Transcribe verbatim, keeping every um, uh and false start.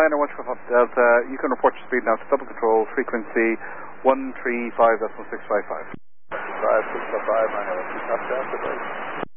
Liner one five Delta, you can report your speed now to double control, frequency one three five point six five five. five six five five, Liner one two Delta,